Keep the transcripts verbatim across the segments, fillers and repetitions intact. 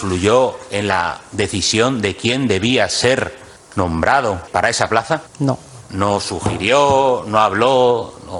influyó en la decisión de quién debía ser nombrado para esa plaza? No. ¿No sugirió, no habló, no,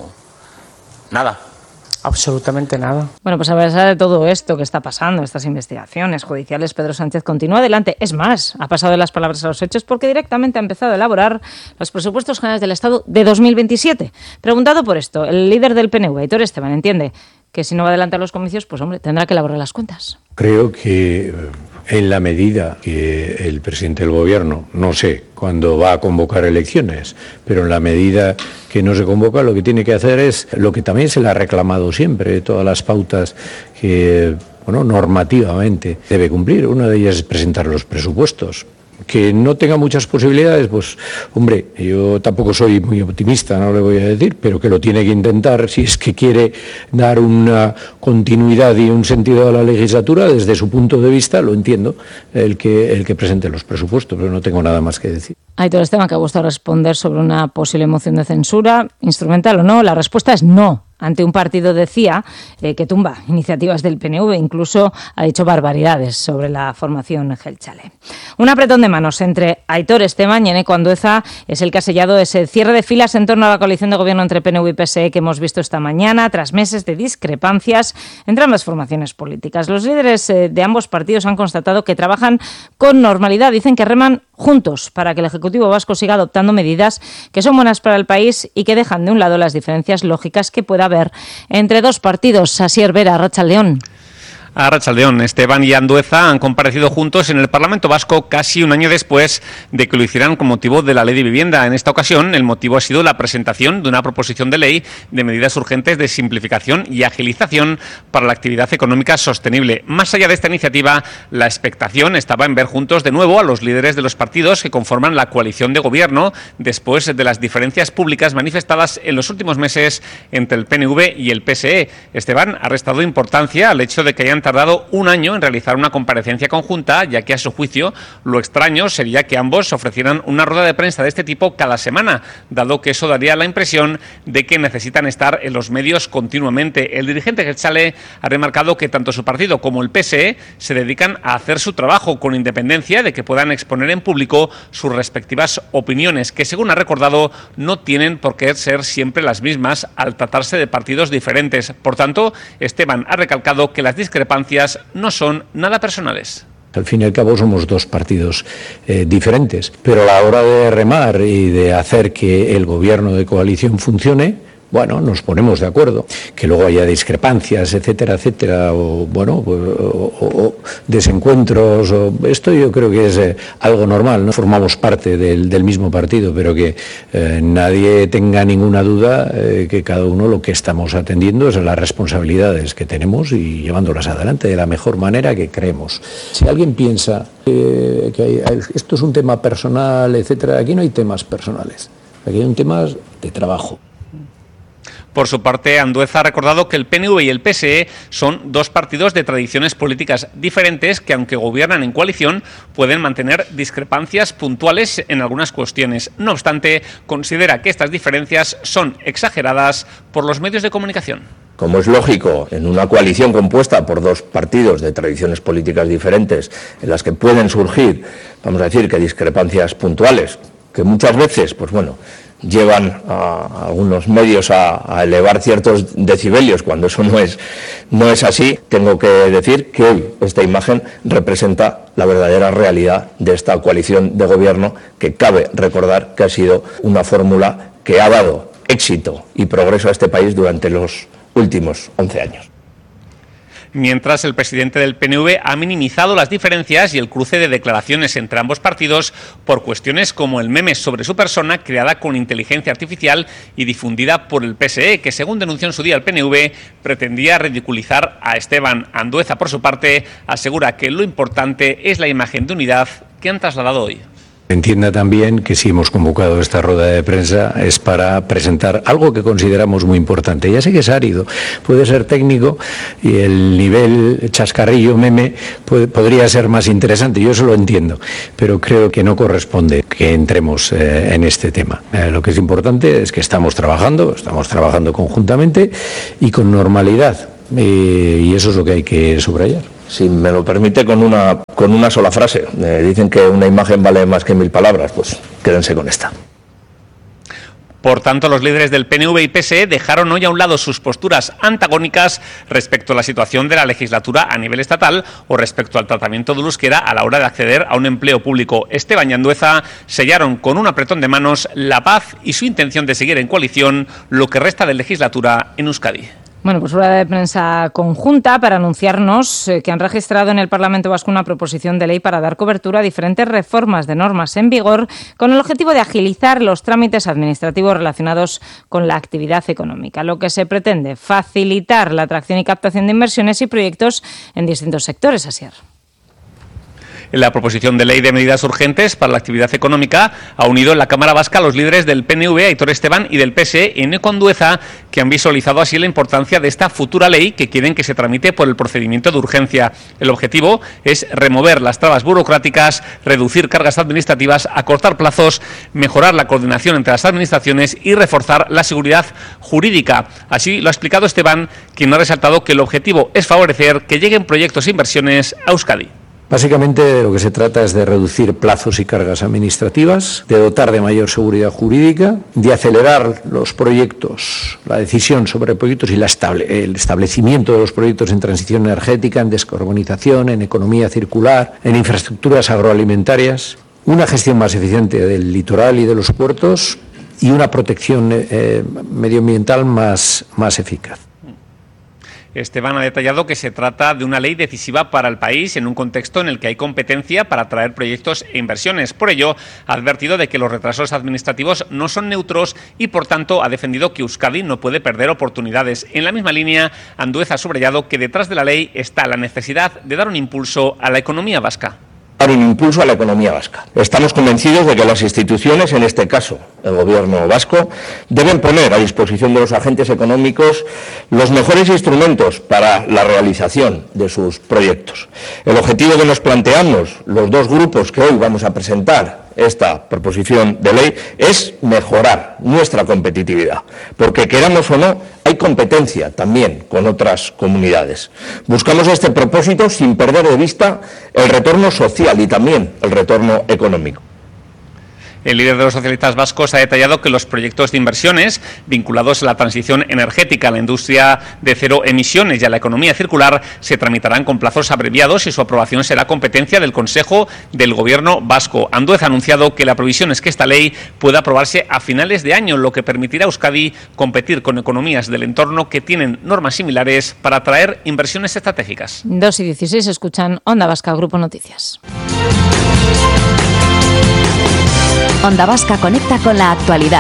nada? Absolutamente nada. Bueno, pues a pesar de todo esto que está pasando, estas investigaciones judiciales, Pedro Sánchez continúa adelante. Es más, ha pasado de las palabras a los hechos porque directamente ha empezado a elaborar los presupuestos generales del Estado de dos mil veintisiete. Preguntado por esto, el líder del P N V, Aitor Esteban, entiende que si no va adelante a los comicios, pues hombre, tendrá que elaborar las cuentas. Creo que en la medida que el presidente del Gobierno, no sé cuándo va a convocar elecciones, pero en la medida que no se convoca, lo que tiene que hacer es lo que también se le ha reclamado siempre, todas las pautas que, bueno, normativamente debe cumplir. Una de ellas es presentar los presupuestos. Que no tenga muchas posibilidades, pues, hombre, yo tampoco soy muy optimista, no le voy a decir, pero que lo tiene que intentar si es que quiere dar una continuidad y un sentido a la legislatura, desde su punto de vista, lo entiendo, el que, el que presente los presupuestos, pero no tengo nada más que decir. Aitor Esteban, que ha gustado responder sobre una posible moción de censura, instrumental o no, la respuesta es no. Ante un partido, decía, eh, que tumba iniciativas del P N V, incluso ha dicho barbaridades sobre la formación Gelchale. Un apretón de manos entre Aitor Esteban y Eneko Andueza es el que ha sellado ese cierre de filas en torno a la coalición de gobierno entre P N V y P S E que hemos visto esta mañana, tras meses de discrepancias entre ambas formaciones políticas. Los líderes eh, de ambos partidos han constatado que trabajan con normalidad, dicen que reman juntos para que el Ejecutivo vasco siga adoptando medidas que son buenas para el país y que dejan de un lado las diferencias lógicas que pueda haber entre dos partidos. Asier Vera, Arratsaldeón. Arratsaldeón, Esteban y Andueza han comparecido juntos en el Parlamento Vasco casi un año después de que lo hicieran con motivo de la Ley de Vivienda. En esta ocasión, el motivo ha sido la presentación de una proposición de ley de medidas urgentes de simplificación y agilización para la actividad económica sostenible. Más allá de esta iniciativa, la expectación estaba en ver juntos de nuevo a los líderes de los partidos que conforman la coalición de gobierno después de las diferencias públicas manifestadas en los últimos meses entre el P N V y el P S E. Esteban ha restado importancia al hecho de que hayan tardado un año en realizar una comparecencia conjunta, ya que a su juicio lo extraño sería que ambos ofrecieran una rueda de prensa de este tipo cada semana, dado que eso daría la impresión de que necesitan estar en los medios continuamente. El dirigente Gelchale ha remarcado que tanto su partido como el P S E se dedican a hacer su trabajo con independencia de que puedan exponer en público sus respectivas opiniones, que según ha recordado no tienen por qué ser siempre las mismas al tratarse de partidos diferentes. Por tanto, Esteban ha recalcado que las discrepancias no son nada personales. Al fin y al cabo somos dos partidos eh, diferentes, pero a la hora de remar y de hacer que el gobierno de coalición funcione, bueno, nos ponemos de acuerdo. Que luego haya discrepancias, etcétera, etcétera, o bueno, o, o, o desencuentros, o, esto yo creo que es eh, algo normal, ¿no? Formamos parte del, del mismo partido, pero que eh, nadie tenga ninguna duda eh, que cada uno lo que estamos atendiendo es a las responsabilidades que tenemos y llevándolas adelante de la mejor manera que creemos. Si alguien piensa eh, que hay, hay, esto es un tema personal, etcétera, aquí no hay temas personales, aquí hay un tema de trabajo. Por su parte, Andueza ha recordado que el P N V y el P S E son dos partidos de tradiciones políticas diferentes que, aunque gobiernan en coalición, pueden mantener discrepancias puntuales en algunas cuestiones. No obstante, considera que estas diferencias son exageradas por los medios de comunicación. Como es lógico, en una coalición compuesta por dos partidos de tradiciones políticas diferentes, en las que pueden surgir, vamos a decir, que discrepancias puntuales, que muchas veces, pues bueno, llevan a algunos medios a, a elevar ciertos decibelios cuando eso no es, no es así. Tengo que decir que hoy esta imagen representa la verdadera realidad de esta coalición de gobierno, que cabe recordar que ha sido una fórmula que ha dado éxito y progreso a este país durante los últimos once años. Mientras, el presidente del P N V ha minimizado las diferencias y el cruce de declaraciones entre ambos partidos por cuestiones como el meme sobre su persona creada con inteligencia artificial y difundida por el P S E, que según denunció en su día el P N V pretendía ridiculizar a Esteban. Andueza, por su parte, asegura que lo importante es la imagen de unidad que han trasladado hoy. Entienda también que si hemos convocado esta rueda de prensa es para presentar algo que consideramos muy importante. Ya sé que es árido, puede ser técnico y el nivel chascarrillo meme puede, podría ser más interesante, yo eso lo entiendo, pero creo que no corresponde que entremos eh, en este tema. Eh, lo que es importante es que estamos trabajando, estamos trabajando conjuntamente y con normalidad, eh, y eso es lo que hay que subrayar. si me lo permite, con una, con una sola frase. Eh, dicen que una imagen vale más que mil palabras, pues quédense con esta. Por tanto, los líderes del P N V y P S E dejaron hoy a un lado sus posturas antagónicas respecto a la situación de la legislatura a nivel estatal o respecto al tratamiento del euskera a la hora de acceder a un empleo público. Esteban y Andueza sellaron con un apretón de manos la paz y su intención de seguir en coalición lo que resta de legislatura en Euskadi. Bueno, pues rueda de prensa conjunta para anunciarnos eh, que han registrado en el Parlamento Vasco una proposición de ley para dar cobertura a diferentes reformas de normas en vigor con el objetivo de agilizar los trámites administrativos relacionados con la actividad económica. Lo que se pretende, facilitar la atracción y captación de inversiones y proyectos en distintos sectores, Asier. La proposición de ley de medidas urgentes para la actividad económica ha unido en la Cámara Vasca a los líderes del P N V, Aitor Esteban, y del P S E, Eneko Andueza, que han visualizado así la importancia de esta futura ley que quieren que se tramite por el procedimiento de urgencia. El objetivo es remover las trabas burocráticas, reducir cargas administrativas, acortar plazos, mejorar la coordinación entre las administraciones y reforzar la seguridad jurídica. Así lo ha explicado Esteban, quien ha resaltado que el objetivo es favorecer que lleguen proyectos e inversiones a Euskadi. Básicamente de lo que se trata es de reducir plazos y cargas administrativas, de dotar de mayor seguridad jurídica, de acelerar los proyectos, la decisión sobre proyectos y la estable, el establecimiento de los proyectos en transición energética, en descarbonización, en economía circular, en infraestructuras agroalimentarias, una gestión más eficiente del litoral y de los puertos y una protección eh, medioambiental más, más eficaz. Esteban ha detallado que se trata de una ley decisiva para el país en un contexto en el que hay competencia para atraer proyectos e inversiones. Por ello, ha advertido de que los retrasos administrativos no son neutros y, por tanto, ha defendido que Euskadi no puede perder oportunidades. En la misma línea, Andueza ha subrayado que detrás de la ley está la necesidad de dar un impulso a la economía vasca. Dar un impulso a la economía vasca. Estamos convencidos de que las instituciones, en este caso el Gobierno vasco, deben poner a disposición de los agentes económicos los mejores instrumentos para la realización de sus proyectos. El objetivo que nos planteamos los dos grupos que hoy vamos a presentar esta proposición de ley es mejorar nuestra competitividad, porque queramos o no, hay competencia también con otras comunidades. Buscamos este propósito sin perder de vista el retorno social y también el retorno económico. El líder de los socialistas vascos ha detallado que los proyectos de inversiones vinculados a la transición energética, a la industria de cero emisiones y a la economía circular se tramitarán con plazos abreviados y su aprobación será competencia del Consejo del Gobierno vasco. Andueza ha anunciado que la previsión es que esta ley pueda aprobarse a finales de año, lo que permitirá a Euskadi competir con economías del entorno que tienen normas similares para atraer inversiones estratégicas. dos y dieciséis escuchan Onda Vasca, Grupo Noticias. Onda Vasca conecta con la actualidad.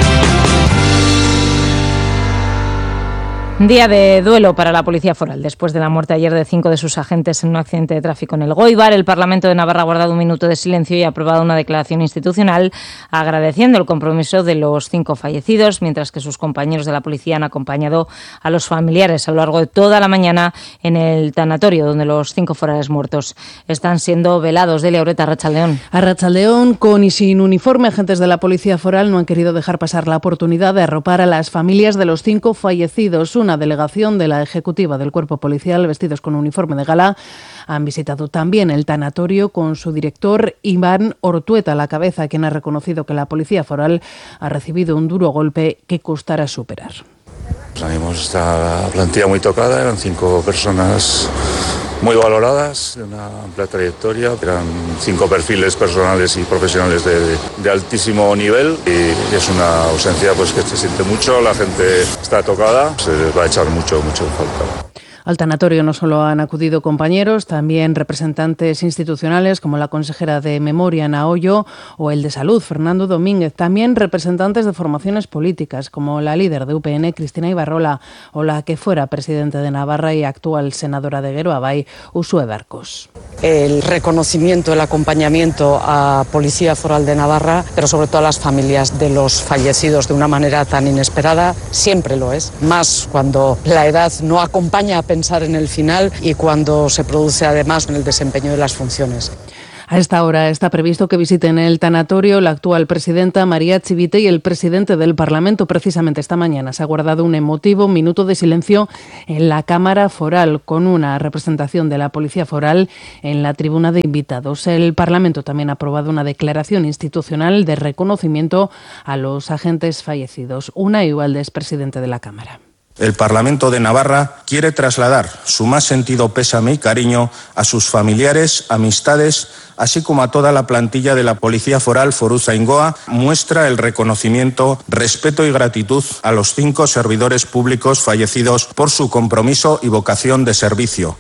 Día de duelo para la Policía Foral. Después de la muerte ayer de cinco de sus agentes en un accidente de tráfico en el Goibar, el Parlamento de Navarra ha guardado un minuto de silencio y ha aprobado una declaración institucional agradeciendo el compromiso de los cinco fallecidos, mientras que sus compañeros de la policía han acompañado a los familiares a lo largo de toda la mañana en el tanatorio donde los cinco forales muertos están siendo velados. Delia Ureta, Arratsaldeón. Arratsaldeón, con y sin uniforme, agentes de la Policía Foral no han querido dejar pasar la oportunidad de arropar a las familias de los cinco fallecidos. Una delegación de la ejecutiva del cuerpo policial vestidos con uniforme de gala han visitado también el tanatorio con su director Iván Ortueta a la cabeza, quien ha reconocido que la Policía Foral ha recibido un duro golpe que costará superar. Tenemos esta plantilla muy tocada, eran cinco personas muy valoradas, de una amplia trayectoria, eran cinco perfiles personales y profesionales de, de altísimo nivel y es una ausencia pues que se siente mucho, la gente está tocada, se les va a echar mucho, mucho en falta. Al tanatorio no solo han acudido compañeros, también representantes institucionales como la consejera de Memoria, Ana Ollo, o el de Salud, Fernando Domínguez. También representantes de formaciones políticas como la líder de U P N, Cristina Ibarrola, o la que fuera presidente de Navarra y actual senadora de Geroa-Bai, Uxue Barcos. El reconocimiento, el acompañamiento a Policía Foral de Navarra, pero sobre todo a las familias de los fallecidos de una manera tan inesperada, siempre lo es. Más cuando la edad no acompaña a pensar en el final y cuando se produce además en el desempeño de las funciones. A esta hora está previsto que visiten el tanatorio la actual presidenta María Chivite y el presidente del Parlamento. Precisamente esta mañana se ha guardado un emotivo minuto de silencio en la Cámara Foral, con una representación de la Policía Foral en la tribuna de invitados. El Parlamento también ha aprobado una declaración institucional de reconocimiento a los agentes fallecidos. Unai Ugalde es presidente de la Cámara. El Parlamento de Navarra quiere trasladar su más sentido pésame y cariño a sus familiares, amistades, así como a toda la plantilla de la Policía Foral Foruzaingoa. Muestra el reconocimiento, respeto y gratitud a los cinco servidores públicos fallecidos por su compromiso y vocación de servicio.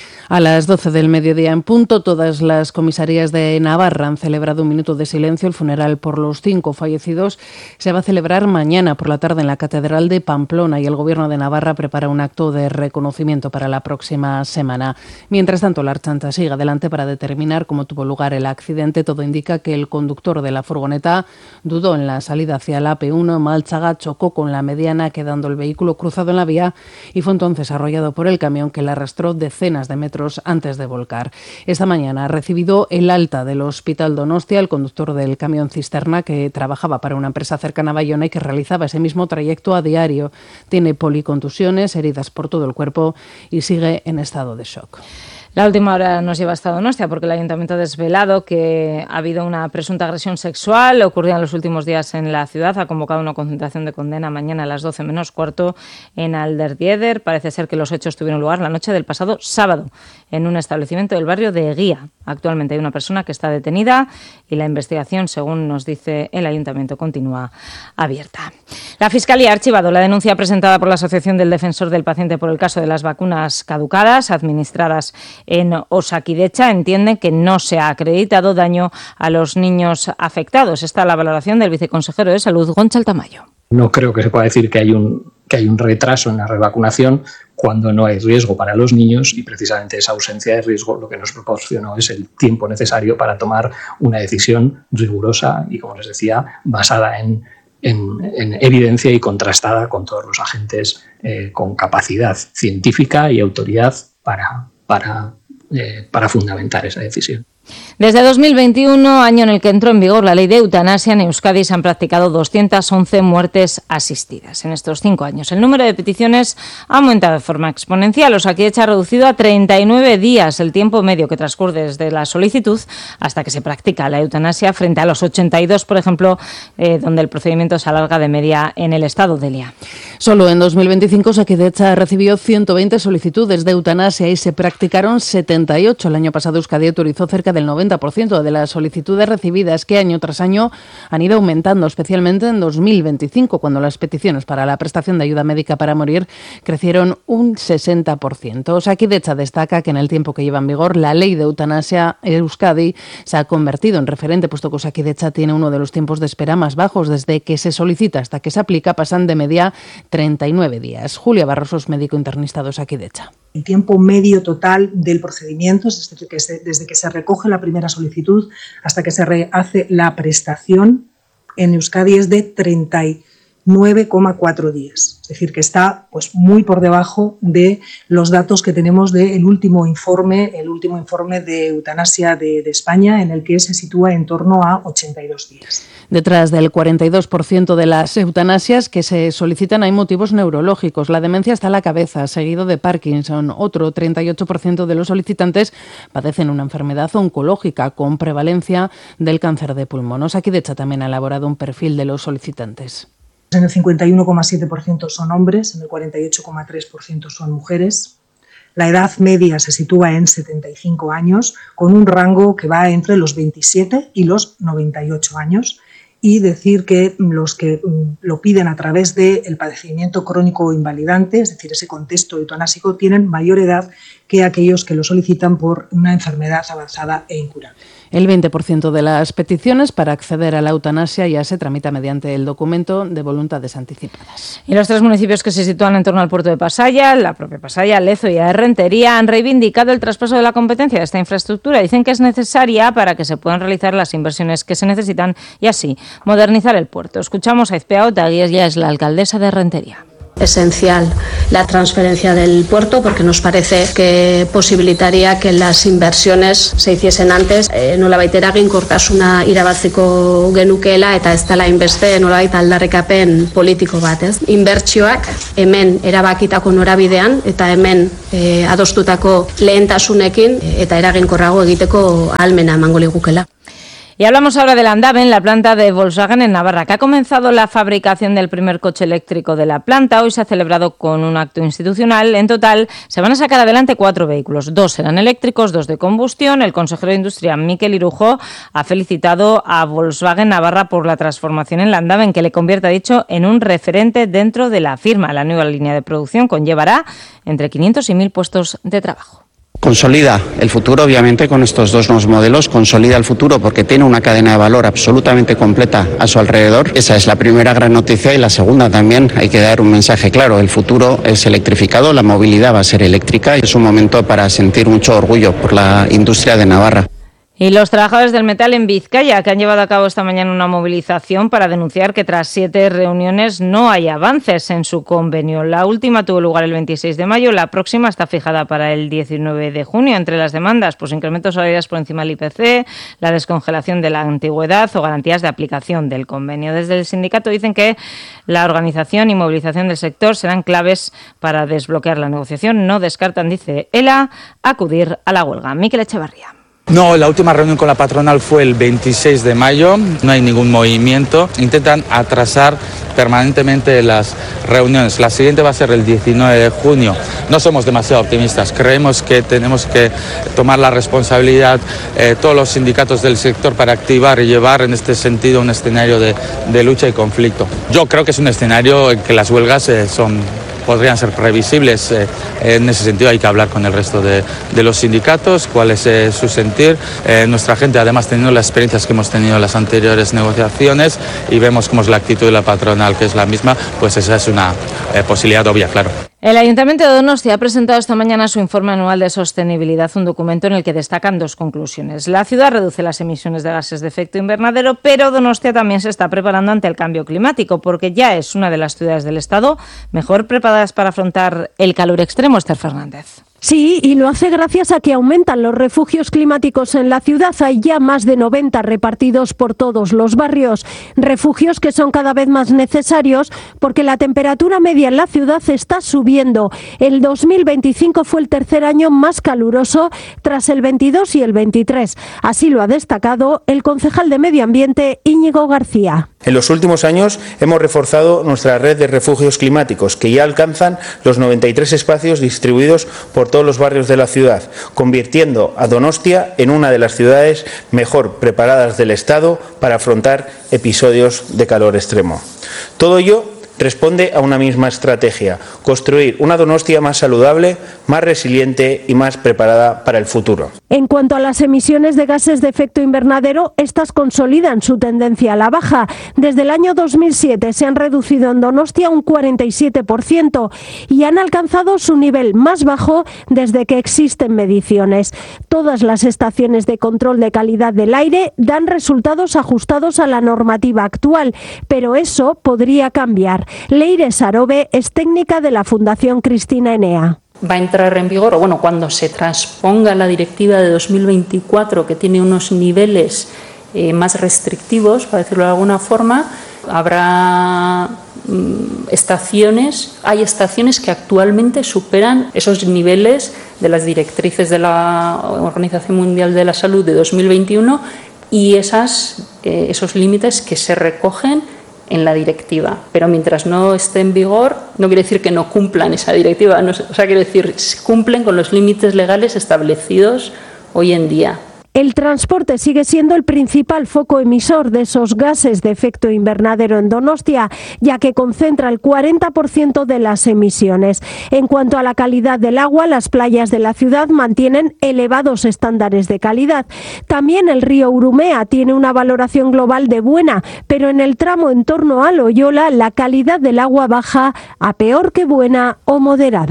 A las doce del mediodía en punto, todas las comisarías de Navarra han celebrado un minuto de silencio. El funeral por los cinco fallecidos se va a celebrar mañana por la tarde en la Catedral de Pamplona y el Gobierno de Navarra prepara un acto de reconocimiento para la próxima semana. Mientras tanto, la Ertzaintza sigue adelante para determinar cómo tuvo lugar el accidente. Todo indica que el conductor de la furgoneta dudó en la salida hacia la A P uno. Malchaga chocó con la mediana, quedando el vehículo cruzado en la vía y fue entonces arrollado por el camión, que le arrastró decenas de metros antes de volcar. Esta mañana ha recibido el alta del Hospital Donostia el conductor del camión cisterna, que trabajaba para una empresa cercana a Bayona y que realizaba ese mismo trayecto a diario. Tiene policontusiones, heridas por todo el cuerpo y sigue en estado de shock. La última hora nos lleva hasta Donostia porque el Ayuntamiento ha desvelado que ha habido una presunta agresión sexual ocurrida en los últimos días en la ciudad. Ha convocado una concentración de condena mañana a las doce menos cuarto en Alderdieder. Parece ser que los hechos tuvieron lugar la noche del pasado sábado en un establecimiento del barrio de Eguía. Actualmente hay una persona que está detenida y la investigación, según nos dice el Ayuntamiento, continúa abierta. La Fiscalía ha archivado la denuncia presentada por la Asociación del Defensor del Paciente por el caso de las vacunas caducadas administradas en Osakidecha. Entiende que no se ha acreditado daño a los niños afectados. Esta es la valoración del viceconsejero de Salud, Gonçal Tamayo. No creo que se pueda decir que hay un, que hay un retraso en la revacunación cuando no hay riesgo para los niños, y precisamente esa ausencia de riesgo lo que nos proporcionó es el tiempo necesario para tomar una decisión rigurosa y, como les decía, basada en, en, en evidencia y contrastada con todos los agentes eh, con capacidad científica y autoridad para, para, eh, para fundamentar esa decisión. Desde dos mil veintiuno, año en el que entró en vigor la ley de eutanasia, en Euskadi se han practicado doscientas once muertes asistidas. En estos cinco años, el número de peticiones ha aumentado de forma exponencial. Osakidecha ha reducido a treinta y nueve días el tiempo medio que transcurre desde la solicitud hasta que se practica la eutanasia, frente a los ochenta y dos, por ejemplo, eh, donde el procedimiento se alarga de media en el estado de Lía. Solo en dos mil veinticinco, Osakidecha recibió ciento veinte solicitudes de eutanasia y se practicaron setenta y ocho. El año pasado, Euskadi autorizó cerca de del noventa por ciento de las solicitudes recibidas, que año tras año han ido aumentando, especialmente en dos mil veinticinco, cuando las peticiones para la prestación de ayuda médica para morir crecieron un sesenta por ciento. Osakidecha destaca que en el tiempo que lleva en vigor la ley de eutanasia, Euskadi se ha convertido en referente, puesto que Osakidecha tiene uno de los tiempos de espera más bajos. Desde que se solicita hasta que se aplica pasan de media treinta y nueve días. Julia Barrosos, médico internista de Osakidecha. El tiempo medio total del procedimiento, desde que se, desde que se recoge la primera solicitud hasta que se hace la prestación en Euskadi, es de treinta y nueve coma cuatro días. Es decir, que está pues muy por debajo de los datos que tenemos del último informe, el último informe de eutanasia de, de España, en el que se sitúa en torno a ochenta y dos días. Detrás del cuarenta y dos por ciento de las eutanasias que se solicitan hay motivos neurológicos. La demencia está a la cabeza, seguido de Parkinson. Otro treinta y ocho por ciento de los solicitantes padecen una enfermedad oncológica con prevalencia del cáncer de pulmón. Osakidecha también ha elaborado un perfil de los solicitantes. En el cincuenta y uno coma siete por ciento son hombres, en el cuarenta y ocho coma tres por ciento son mujeres. La edad media se sitúa en setenta y cinco años, con un rango que va entre los veintisiete y los noventa y ocho años. Y decir que los que lo piden a través del padecimiento crónico invalidante, es decir, ese contexto eutanásico, tienen mayor edad que aquellos que lo solicitan por una enfermedad avanzada e incurable. El veinte por ciento de las peticiones para acceder a la eutanasia ya se tramita mediante el documento de voluntades anticipadas. Y los tres municipios que se sitúan en torno al puerto de Pasaya, la propia Pasaya, Lezo y Errentería, han reivindicado el traspaso de la competencia de esta infraestructura. Dicen que es necesaria para que se puedan realizar las inversiones que se necesitan y así modernizar el puerto. Escuchamos a Izpea Otaguies, ya es la alcaldesa de Errentería. Esencial la transferencia del puerto porque nos parece que posibilitaría que las inversiones se hiciesen antes. E, nolabait eraginkortasuna irabatziko genukeela eta ez dela inbeste nolabait aldarrikapen politiko bat, ez? Inbertsioak hemen erabakitako norabidean eta hemen e, adostutako lehentasunekin eta eraginkorrago egiteko ahalmena emango ligukela. Y hablamos ahora del Andaven, la planta de Volkswagen en Navarra, que ha comenzado la fabricación del primer coche eléctrico de la planta. Hoy se ha celebrado con un acto institucional. En total se van a sacar adelante cuatro vehículos. Dos serán eléctricos, dos de combustión. El consejero de Industria, Mikel Irujo, ha felicitado a Volkswagen Navarra por la transformación en la Andaven, que le convierte, ha dicho, en un referente dentro de la firma. La nueva línea de producción conllevará entre quinientos y mil puestos de trabajo. Consolida el futuro, obviamente, con estos dos nuevos modelos. Consolida el futuro porque tiene una cadena de valor absolutamente completa a su alrededor. Esa es la primera gran noticia. Y la segunda también, hay que dar un mensaje claro. El futuro es electrificado, la movilidad va a ser eléctrica y es un momento para sentir mucho orgullo por la industria de Navarra. Y los trabajadores del metal en Vizcaya, que han llevado a cabo esta mañana una movilización para denunciar que tras siete reuniones no hay avances en su convenio. La última tuvo lugar el veintiséis de mayo, la próxima está fijada para el diecinueve de junio. Entre las demandas, pues incrementos salariales por encima del I P C, la descongelación de la antigüedad o garantías de aplicación del convenio. Desde el sindicato dicen que la organización y movilización del sector serán claves para desbloquear la negociación. No descartan, dice ELA, acudir a la huelga. Mikel Echevarría. No, la última reunión con la patronal fue el veintiséis de mayo, no hay ningún movimiento, intentan atrasar permanentemente las reuniones. La siguiente va a ser el diecinueve de junio. No somos demasiado optimistas, creemos que tenemos que tomar la responsabilidad eh, todos los sindicatos del sector para activar y llevar en este sentido un escenario de, de lucha y conflicto. Yo creo que es un escenario en que las huelgas eh, son... podrían ser previsibles. Eh, en ese sentido hay que hablar con el resto de, de los sindicatos, cuál es eh, su sentir. Eh, nuestra gente, además, teniendo las experiencias que hemos tenido en las anteriores negociaciones y vemos cómo es la actitud de la patronal, que es la misma, pues esa es una eh, posibilidad obvia, claro. El Ayuntamiento de Donostia ha presentado esta mañana su informe anual de sostenibilidad, un documento en el que destacan dos conclusiones. La ciudad reduce las emisiones de gases de efecto invernadero, pero Donostia también se está preparando ante el cambio climático, porque ya es una de las ciudades del Estado mejor preparadas para afrontar el calor extremo. Esther Fernández. Sí, y lo hace gracias a que aumentan los refugios climáticos en la ciudad. Hay ya más de noventa repartidos por todos los barrios. Refugios que son cada vez más necesarios porque la temperatura media en la ciudad está subiendo. El dos mil veinticinco fue el tercer año más caluroso tras el veintidós y el veintitrés. Así lo ha destacado el concejal de Medio Ambiente, Íñigo García. En los últimos años hemos reforzado nuestra red de refugios climáticos, que ya alcanzan los noventa y tres espacios distribuidos por todos los barrios de la ciudad, convirtiendo a Donostia en una de las ciudades mejor preparadas del Estado para afrontar episodios de calor extremo. Todo ello responde a una misma estrategia: construir una Donostia más saludable, más resiliente y más preparada para el futuro. En cuanto a las emisiones de gases de efecto invernadero, estas consolidan su tendencia a la baja. Desde el año dos mil siete se han reducido en Donostia un cuarenta y siete por ciento y han alcanzado su nivel más bajo desde que existen mediciones. Todas las estaciones de control de calidad del aire dan resultados ajustados a la normativa actual, pero eso podría cambiar. Leire Sarobe es técnica de la Fundación Cristina Enea. Va a entrar en vigor, o bueno, cuando se transponga la directiva de dos mil veinticuatro, que tiene unos niveles eh, más restrictivos, para decirlo de alguna forma. Habrá mm, estaciones, hay estaciones que actualmente superan esos niveles de las directrices de la Organización Mundial de la Salud de dos mil veintiuno y esas, eh, esos límites que se recogen en la directiva, pero mientras no esté en vigor no quiere decir que no cumplan esa directiva, no, o sea, quiere decir cumplen con los límites legales establecidos hoy en día. El transporte sigue siendo el principal foco emisor de esos gases de efecto invernadero en Donostia, ya que concentra el cuarenta por ciento de las emisiones. En cuanto a la calidad del agua, las playas de la ciudad mantienen elevados estándares de calidad. También el río Urumea tiene una valoración global de buena, pero en el tramo en torno a Loyola la calidad del agua baja a peor que buena o moderada.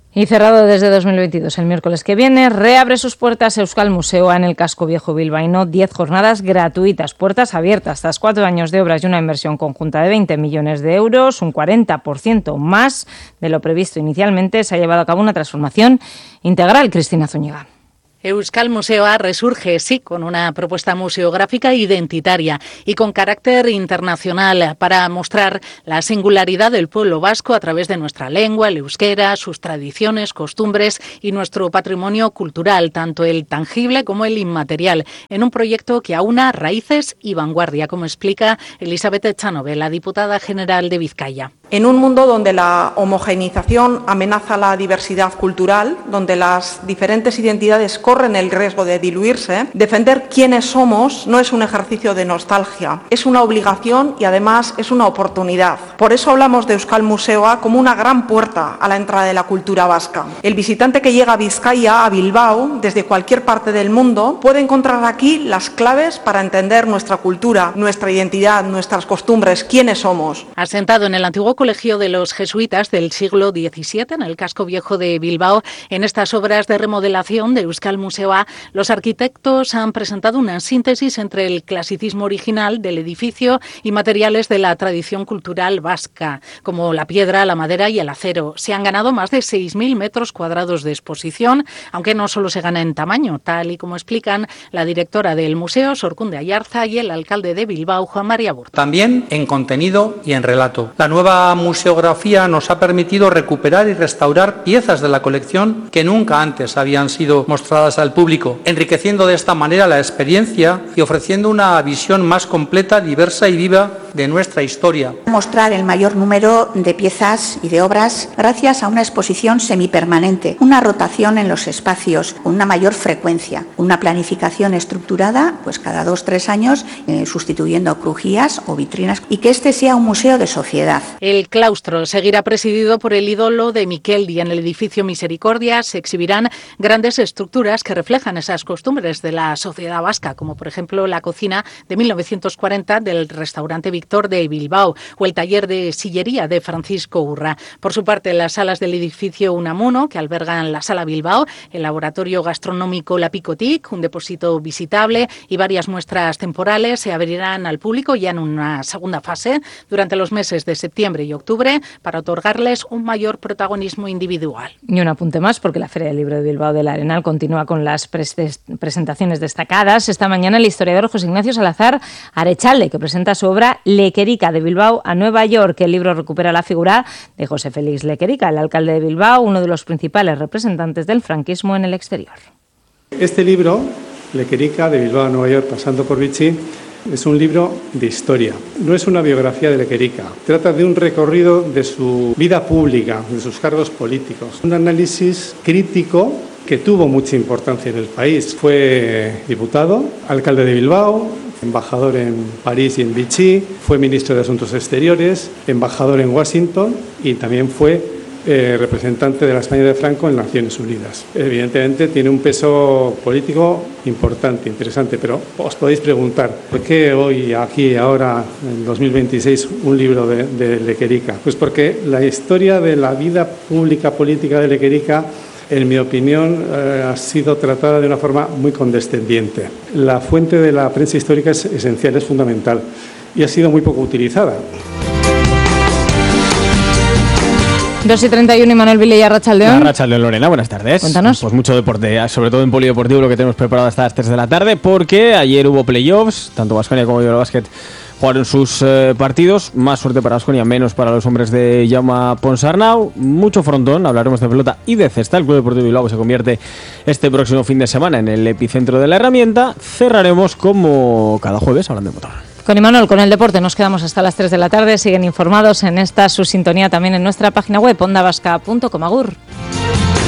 Y cerrado desde dos mil veintidós, el miércoles que viene, reabre sus puertas Euskal Museoa en el casco viejo bilbaíno. Diez jornadas gratuitas, puertas abiertas, tras cuatro años de obras y una inversión conjunta de veinte millones de euros, un cuarenta por ciento más de lo previsto inicialmente. Se ha llevado a cabo una transformación integral. Cristina Zúñiga. Euskal Museoa resurge, sí, con una propuesta museográfica identitaria y con carácter internacional para mostrar la singularidad del pueblo vasco a través de nuestra lengua, el euskera, sus tradiciones, costumbres y nuestro patrimonio cultural, tanto el tangible como el inmaterial, en un proyecto que aúna raíces y vanguardia, como explica Elizabeth Echanove, la diputada general de Vizcaya. En un mundo donde la homogeneización amenaza la diversidad cultural, donde las diferentes identidades corren el riesgo de diluirse, defender quiénes somos no es un ejercicio de nostalgia, es una obligación y además es una oportunidad. Por eso hablamos de Euskal Museoa como una gran puerta a la entrada de la cultura vasca. El visitante que llega a Vizcaya, a Bilbao, desde cualquier parte del mundo, puede encontrar aquí las claves para entender nuestra cultura, nuestra identidad, nuestras costumbres, quiénes somos. Asentado en el antiguo colegio de los jesuitas del siglo diecisiete, en el casco viejo de Bilbao, en estas obras de remodelación de Euskal Museoa, los arquitectos han presentado una síntesis entre el clasicismo original del edificio y materiales de la tradición cultural vasca, como la piedra, la madera y el acero. Se han ganado más de seis mil metros cuadrados de exposición, aunque no solo se gana en tamaño, tal y como explican la directora del museo, Sorkunde Ayarza, y el alcalde de Bilbao, Juan María Burta. También en contenido y en relato. La nueva museografía nos ha permitido recuperar y restaurar piezas de la colección que nunca antes habían sido mostradas al público, enriqueciendo de esta manera la experiencia y ofreciendo una visión más completa, diversa y viva de nuestra historia. Mostrar el mayor número de piezas y de obras gracias a una exposición semipermanente, una rotación en los espacios, una mayor frecuencia, una planificación estructurada, pues cada dos, tres años, eh, sustituyendo crujías o vitrinas, y que este sea un museo de sociedad. El claustro seguirá presidido por el ídolo de Miquel y en el edificio Misericordia se exhibirán grandes estructuras que reflejan esas costumbres de la sociedad vasca, como por ejemplo la cocina de mil novecientos cuarenta del restaurante Víctor de Bilbao o el taller de sillería de Francisco Urra. Por su parte, las salas del edificio Unamuno, que albergan la Sala Bilbao, el laboratorio gastronómico La Picotic, un depósito visitable y varias muestras temporales se abrirán al público ya en una segunda fase durante los meses de septiembre y octubre para otorgarles un mayor protagonismo individual. Y un apunte más, porque la Feria del Libro de Bilbao del Arenal continúa con las pres- presentaciones destacadas. Esta mañana el historiador José Ignacio Salazar Arechalde, que presenta su obra Lequerica, de Bilbao a Nueva York. El libro recupera la figura de José Félix Lequerica, el alcalde de Bilbao, uno de los principales representantes del franquismo en el exterior. Este libro, Lequerica, de Bilbao a Nueva York, pasando por Vichy, es un libro de historia, no es una biografía de Lequerica. Trata de un recorrido de su vida pública, de sus cargos políticos. Un análisis crítico que tuvo mucha importancia en el país. Fue diputado, alcalde de Bilbao, embajador en París y en Vichy, fue ministro de Asuntos Exteriores, embajador en Washington y también fue Eh, representante de la España de Franco en Naciones Unidas. Evidentemente tiene un peso político importante, interesante, pero os podéis preguntar, ¿por qué hoy, aquí, ahora, en dos mil veintiséis, un libro de, de Lequerica? Pues porque la historia de la vida pública política de Lequerica, en mi opinión, eh, ha sido tratada de una forma muy condescendiente. La fuente de la prensa histórica es esencial, es fundamental, y ha sido muy poco utilizada. dos y treinta y uno, y Manuel Villa y Arrachaldeón. Arrachaldeón, Lorena, buenas tardes. Cuéntanos. Pues mucho deporte, sobre todo en polideportivo, lo que tenemos preparado hasta las tres de la tarde, porque ayer hubo playoffs, tanto Baskonia como Eurobasket jugaron sus eh, partidos. Más suerte para Baskonia, menos para los hombres de Jaume Ponsarnau. Mucho frontón, hablaremos de pelota y de cesta. El Club Deportivo Bilbao se convierte este próximo fin de semana en el epicentro de la herramienta. Cerraremos como cada jueves hablando de motor. Con Imanol, con el deporte, nos quedamos hasta las tres de la tarde. Siguen informados en esta su sintonía también en nuestra página web, onda vasca punto com. Agur.